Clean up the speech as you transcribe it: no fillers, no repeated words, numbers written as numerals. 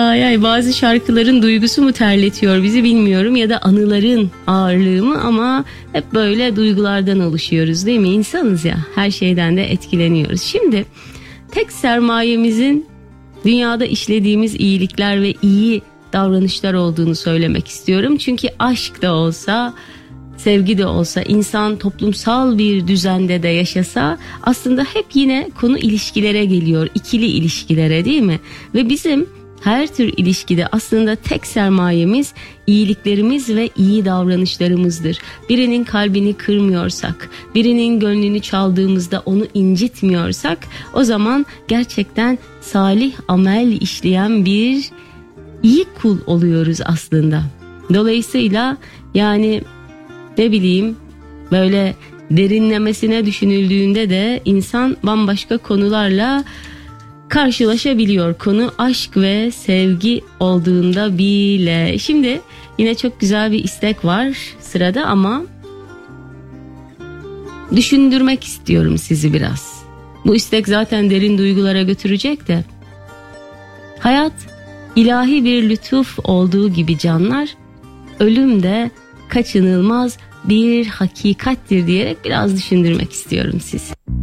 Ay ay, bazı şarkıların duygusu mu terletiyor bizi bilmiyorum, ya da anıların ağırlığı mı, ama hep böyle duygulardan oluşuyoruz değil mi? İnsanız ya, her şeyden de etkileniyoruz. Şimdi tek sermayemizin dünyada işlediğimiz iyilikler ve iyi davranışlar olduğunu söylemek istiyorum. Çünkü aşk da olsa, sevgi de olsa, insan toplumsal bir düzende de yaşasa, aslında hep yine konu ilişkilere geliyor, ikili ilişkilere değil mi? Ve bizim her tür ilişkide aslında tek sermayemiz iyiliklerimiz ve iyi davranışlarımızdır. Birinin kalbini kırmıyorsak, birinin gönlünü çaldığımızda onu incitmiyorsak, o zaman gerçekten salih amel işleyen bir iyi kul oluyoruz aslında. Dolayısıyla yani ne bileyim, böyle derinlemesine düşünüldüğünde de insan bambaşka konularla karşılaşabiliyor. Konu aşk ve sevgi olduğunda bile. Şimdi yine çok güzel bir istek var sırada, ama düşündürmek istiyorum sizi biraz. Bu istek zaten derin duygulara götürecek de. Hayat ilahi bir lütuf olduğu gibi canlar, ölüm de kaçınılmaz bir hakikattir diyerek biraz düşündürmek istiyorum sizi.